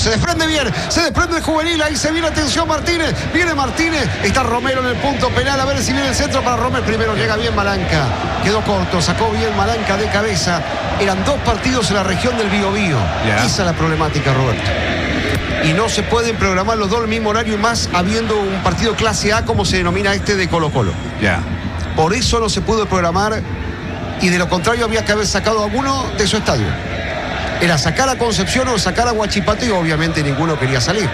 Se desprende bien, se desprende el juvenil. Ahí se viene, atención Martínez. Viene Martínez. Está Romero en el punto penal. A ver si viene el centro para Romero. Primero llega bien Malanca. Quedó corto, sacó bien Malanca de cabeza. Eran 2 partidos en la región del Biobío. Esa es la problemática, Roberto. Y no se pueden programar los dos al mismo horario, y más habiendo un partido clase A, como se denomina este de Colo-Colo. Por eso no se pudo programar, y de lo contrario había que haber sacado a alguno de su estadio. Era sacar a Concepción o sacar a Huachipato, y obviamente ninguno quería salir.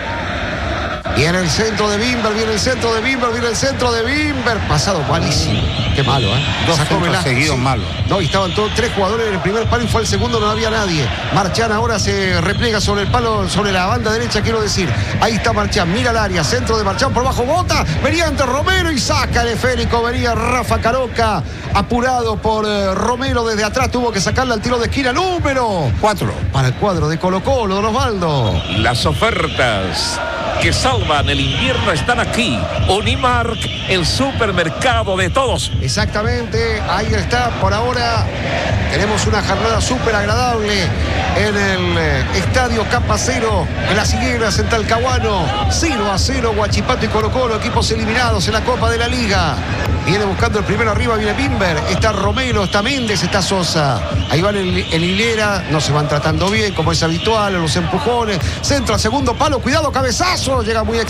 Viene el centro de Bimber, viene el centro de Bimber, viene el centro de Bimber. Pasado malísimo. Qué malo, ¿eh? 2 centros seguidos malos. No, y estaban todos 3 jugadores en el primer palo y fue al segundo, no había nadie. Marchán ahora se repliega sobre el palo, sobre la banda derecha, quiero decir. Ahí está Marchán, mira el área, centro de Marchán por bajo, bota, venía ante Romero y saca el esférico, venía Rafa Caroca, apurado por Romero desde atrás, tuvo que sacarle al tiro de esquina, número 4 para el cuadro de Colo-Colo, don Osvaldo. Las ofertas que salvan el invierno están aquí. Unimark, el supermercado de todos. Exactamente, ahí está. Por ahora tenemos una jornada súper agradable en el estadio Capacero, en las Higueras, en Talcahuano. 0-0 Huachipato y Colo-Colo, equipos eliminados en la Copa de la Liga. Viene buscando el primero arriba, viene Bimber, está Romero, está Méndez, está Sosa. Ahí van el hilera, no se van tratando bien, como es habitual, los empujones. Centro al segundo palo, cuidado, cabezazo, llega muy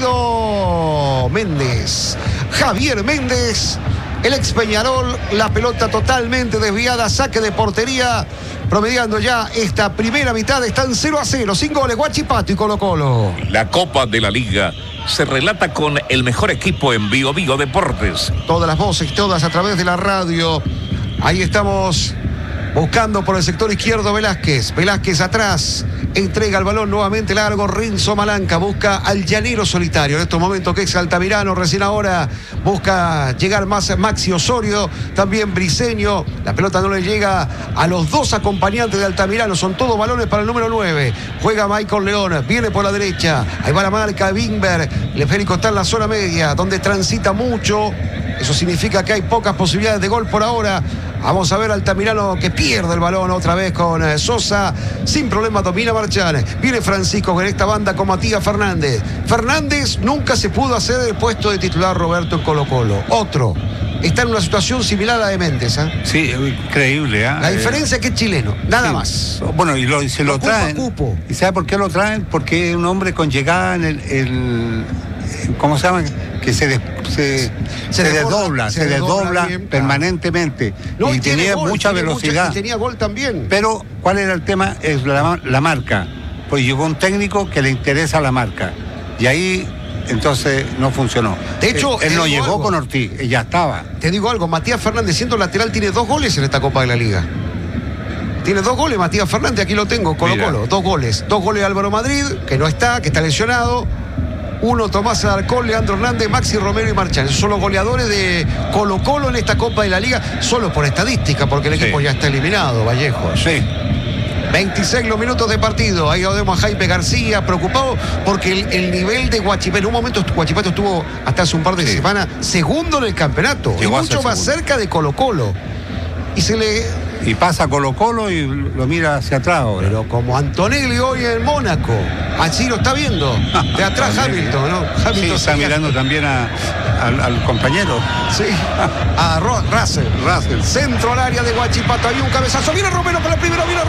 exigido. Méndez, Javier Méndez, el ex Peñarol, la pelota totalmente desviada, saque de portería. Promediando ya esta primera mitad, están 0-0, 5 goles, Huachipato y Colo-Colo. La Copa de la Liga se relata con el mejor equipo en Biobío Deportes. Todas las voces, todas a través de la radio. Ahí estamos buscando por el sector izquierdo Velázquez. Velázquez atrás, entrega el balón nuevamente largo. Renzo Malanca busca al llanero solitario. En estos momentos que es Altamirano, recién ahora busca llegar más Maxi Osorio, también Briseño. La pelota no le llega a los 2 acompañantes de Altamirano. Son todos balones para el número 9. Juega Michael León, viene por la derecha. Ahí va la marca Bimber. El esférico está en la zona media, donde transita mucho. Eso significa que hay pocas posibilidades de gol por ahora. Vamos a ver Altamirano que pierde el balón otra vez con Sosa. Sin problema domina Marchán. Viene Francisco con esta banda con Matías Fernández. Fernández nunca se pudo hacer el puesto de titular, Roberto, en Colo-Colo. Otro. Está en una situación similar a la de Méndez, ¿eh? Sí, increíble, ¿eh? La diferencia es que es chileno, nada más. Bueno, y se lo traen. Cupo. ¿Y sabe por qué lo traen? Porque es un hombre con llegada en el ¿cómo se llama? Que se desdobla bien, permanentemente. No, y tenía gol, mucha velocidad. Tenía gol también. Pero, ¿cuál era el tema? Es la marca. Pues llegó un técnico que le interesa la marca. Y ahí, entonces, no funcionó. De hecho, él no llegó con Ortiz, ya estaba. Te digo algo, Matías Fernández, siendo lateral, tiene 2 goles en esta Copa de la Liga. Tiene 2 goles Matías Fernández, aquí lo tengo, Colo-Colo, 2 goles. 2 goles Álvaro Madrid, que no está, que está lesionado. 1 Tomás Alarcón, Leandro Hernández, Maxi Romero y Marchán. Esos son los goleadores de Colo-Colo en esta Copa de la Liga, solo por estadística, porque el equipo ya está eliminado, Vallejo. Sí. 26 los minutos de partido. Ahí lo vemos a Jaime García, preocupado porque el nivel de Huachipato, en un momento Huachipato estuvo hasta hace un par de semanas segundo en el campeonato. Llegó y mucho más cerca de Colo-Colo. Y pasa Colo-Colo y lo mira hacia atrás ahora. Pero como Antonelli hoy en Mónaco, así lo está viendo. De atrás Hamilton, ¿no? Hamilton está mirando también al compañero. Sí, a Russell. Centro al área de Huachipato. Hay un cabezazo. Viene Romero para la primera, viene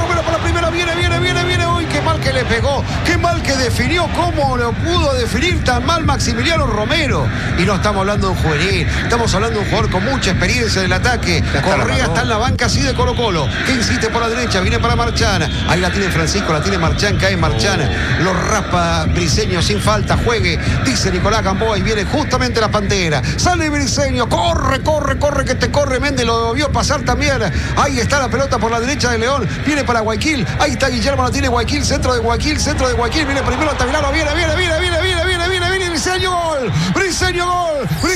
Uy, qué mal que le pegó. Qué mal que definió. ¿Cómo lo pudo definir tan mal Maximiliano Romero? Y no estamos hablando de un juvenil. Estamos hablando de un jugador con mucha experiencia en el ataque. Correa está en la banca así de Colo-Colo. Que insiste por la derecha. Viene para Marchán. Ahí la tiene Francisco, la tiene Marchán. Cae Marchán. Lo raspa Briseño sin falta. Juegue. Dice Nicolás Gamboa. Y viene justamente la Pantera. Sale Briseño. Corre, que te corre. Méndez lo vio pasar también. Ahí está la pelota por la derecha de León. Viene para Guayaquil. Ahí está Guillermo, la tiene Guayaquil. Centro de Guayaquil. Viene primero Altamirano. Viene. Briseño, gol.